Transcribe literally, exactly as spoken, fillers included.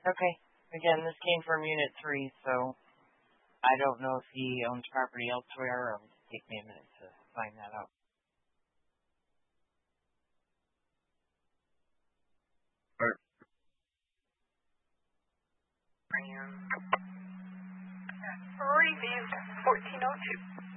Okay. Again, this came from Unit three, so I don't know if he owns property elsewhere. It'll take me a minute to find that out. Review fourteen oh two.